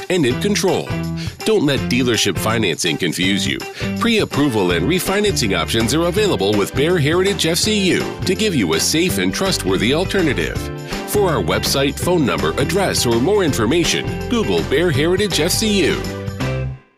and in control. Don't let dealership financing confuse you. Pre-approval and refinancing options are available with Bear Heritage FCU to give you a safe and trustworthy alternative. For our website, phone number, address, or more information, Google Bear Heritage FCU.